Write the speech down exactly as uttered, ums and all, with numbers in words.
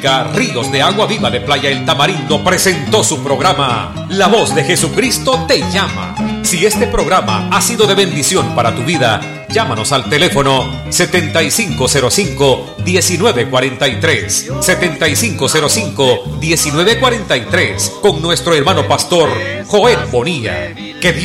Ríos de Agua Viva de Playa El Tamarindo presentó su programa La Voz de Jesucristo te llama. Si este programa ha sido de bendición para tu vida, llámanos al teléfono setenta y cinco cero cinco, diecinueve cuarenta y tres, setenta y cinco cero cinco, diecinueve cuarenta y tres, con nuestro hermano pastor Joel Bonilla. Que Dios